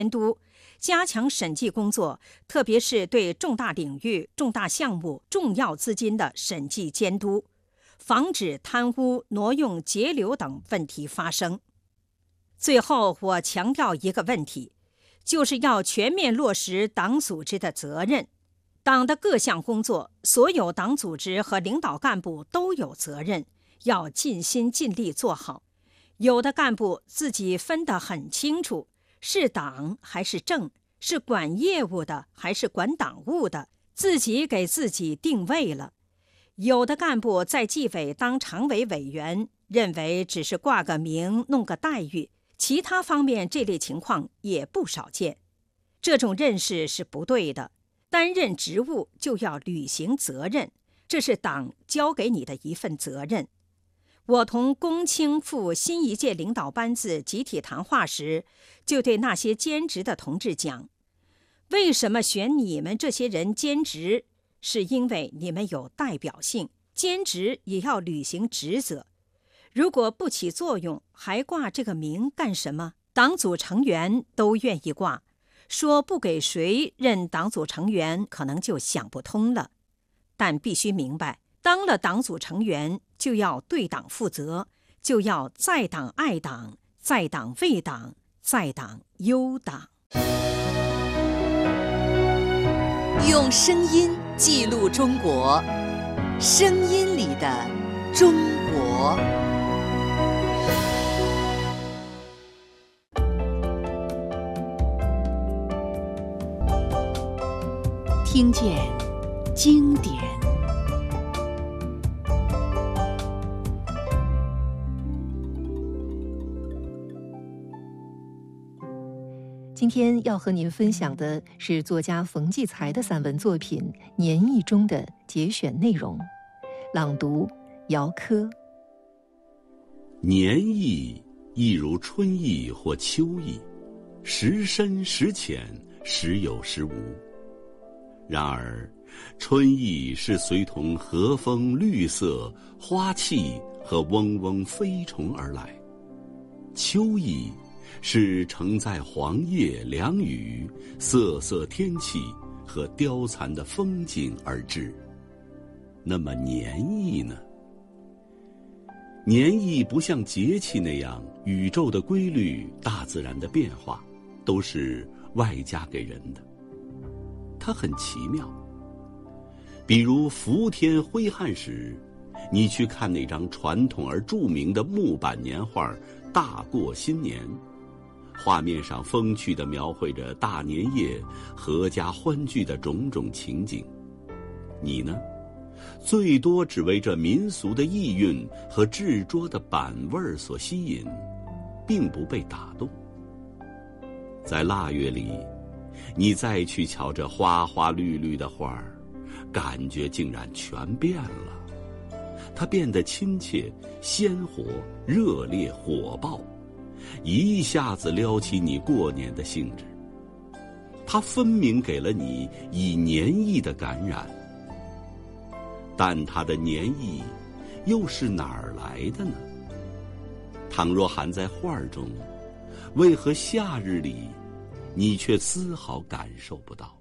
监督，加强审计工作，特别是对重大领域、重大项目、重要资金的审计监督，防止贪污、挪用、截留等问题发生。最后，我强调一个问题，就是要全面落实党组织的责任。党的各项工作，所有党组织和领导干部都有责任，要尽心尽力做好。有的干部自己分得很清楚，是党还是政，是管业务的还是管党务的，自己给自己定位了。有的干部在纪委当常委委员，认为只是挂个名弄个待遇，其他方面这类情况也不少见。这种认识是不对的，担任职务就要履行责任，这是党交给你的一份责任。我同龚清赴新一届领导班子集体谈话时，就对那些兼职的同志讲，为什么选你们这些人兼职，是因为你们有代表性，兼职也要履行职责。如果不起作用，还挂这个名干什么？党组成员都愿意挂，说不给谁任党组成员，可能就想不通了。但必须明白，当了党组成员，就要对党负责，就要在党爱党，在党为党，在党忧党。 用声音记录中国，声音里的中国。听见经典。 今天要和您分享的是作家冯骥才的散文作品《年意》中的节选内容，朗读姚科。 年意亦如春意或秋意，时深时浅，时有时无。然而春意是随同和风、绿色、花气和嗡嗡飞虫而来，秋意是承载黄叶、凉雨、瑟瑟天气和凋残的风景而至。那么年意呢？年意不像节气那样，宇宙的规律、大自然的变化都是外加给人的，它很奇妙。比如伏天挥汗时，你去看那张传统而著名的木板年画《大过新年》，画面上风趣地描绘着大年夜阖家欢聚的种种情景。你呢，最多只为这民俗的意蕴和制作的板味儿所吸引，并不被打动。在腊月里，你再去瞧这花花绿绿的花儿，感觉竟然全变了。它变得亲切、鲜活、热烈、火爆，一下子撩起你过年的兴致。它分明给了你以年意的感染，但它的年意又是哪儿来的呢？倘若含在画中，为何夏日里你却丝毫感受不到？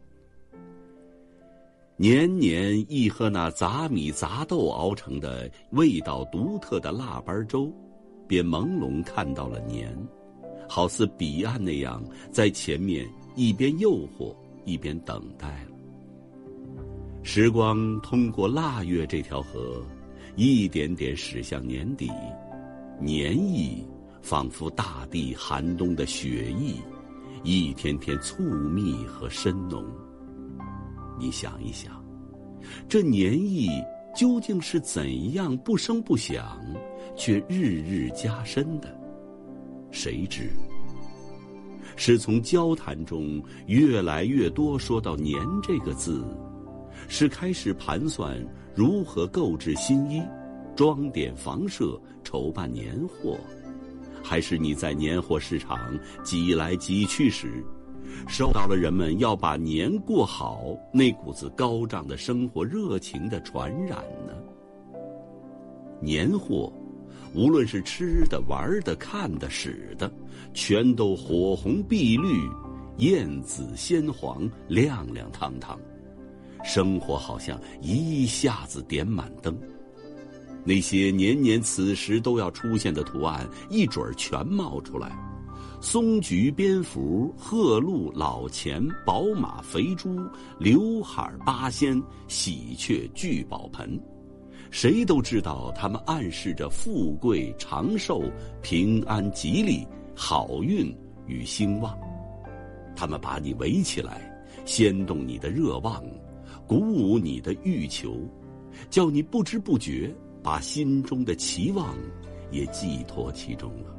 年年亦喝那杂米杂豆熬成的味道独特的腊八粥，便朦胧看到了年，好似彼岸那样，在前面一边诱惑一边等待了。时光通过腊月这条河，一点点驶向年底，年意仿佛大地寒冬的雪意，一天天促密和深浓。你想一想，这年意究竟是怎样不声不响，却日日加深的？谁知？是从交谈中越来越多说到年这个字，是开始盘算如何购置新衣，装点房舍，筹办年货，还是你在年货市场挤来挤去时，受到了人们要把年过好那股子高涨的生活热情的传染呢？年货，无论是吃的、玩的、看的、使的，全都火红碧绿， 艳紫鲜黄，亮亮堂堂，生活好像一下子点满灯。那些年年此时都要出现的图案，一准儿全冒出来。松菊、蝙蝠、鹤鹿、老钱、宝马、肥猪、刘海、八仙、喜鹊、聚宝盆，谁都知道它们暗示着富贵、长寿、平安、吉利、好运与兴旺。它们把你围起来，掀动你的热望，鼓舞你的欲求，叫你不知不觉把心中的期望也寄托其中了。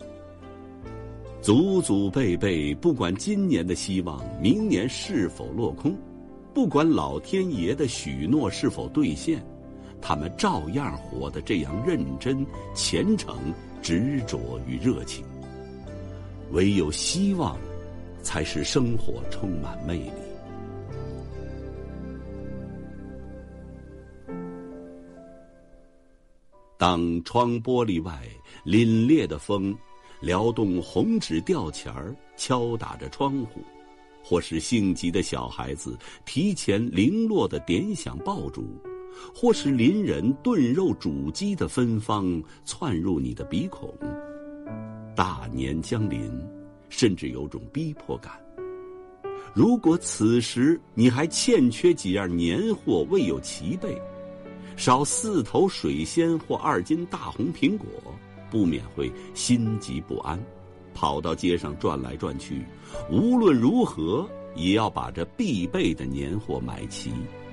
祖祖辈辈，不管今年的希望明年是否落空，不管老天爷的许诺是否兑现，他们照样活得这样认真、虔诚、执着与热情。唯有希望，才使生活充满魅力。当窗玻璃外凛冽的风撩动红纸吊钱儿，敲打着窗户，或是性急的小孩子提前零落的点响爆竹，或是邻人炖肉煮鸡的芬芳窜入你的鼻孔。大年将临，甚至有种逼迫感。如果此时你还欠缺几样年货未有齐备，少4头水仙或2斤大红苹果，不免会心急不安，跑到街上转来转去，无论如何也要把这必备的年货买齐。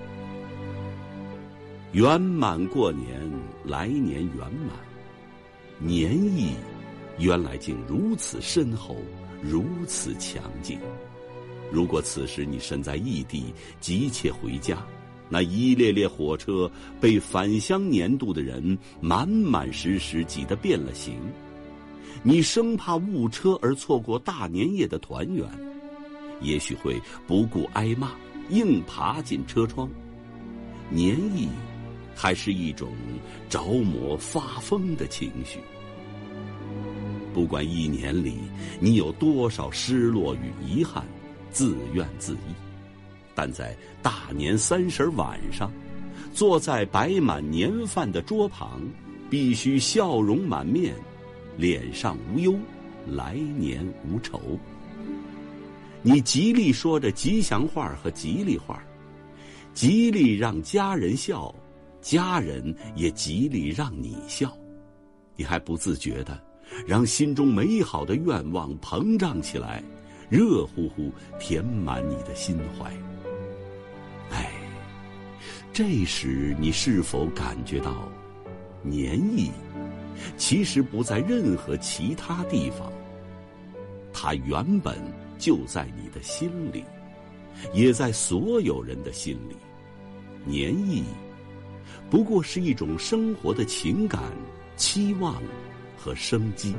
圆满过年，来年圆满。年意原来竟如此深厚，如此强劲。如果此时你身在异地，急切回家，那一列列火车被返乡年度的人满满实实挤得变了形，你生怕误车而错过大年夜的团圆，也许会不顾挨骂，硬爬进车窗。年意还是一种着魔发疯的情绪。不管一年里你有多少失落与遗憾，自怨自艾，但在大年30晚上，坐在摆满年饭的桌旁，必须笑容满面，脸上无忧，来年无愁。你极力说着吉祥话和吉利话，极力让家人笑，家人也极力让你笑，你还不自觉地让心中美好的愿望膨胀起来，热乎乎填满你的心怀。哎，这时你是否感觉到，年意其实不在任何其他地方，它原本就在你的心里，也在所有人的心里。年意不过是一种生活的情感、期望和生机，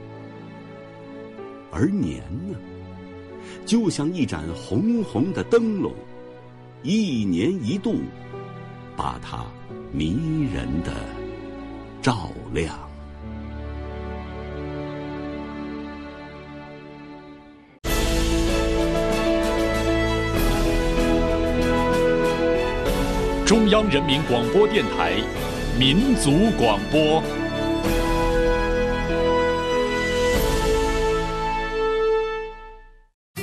而年呢，就像一盏红红的灯笼，一年一度把它迷人的照亮。 中央人民广播电台民族广播。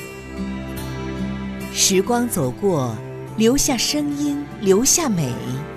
时光走过，留下声音，留下美。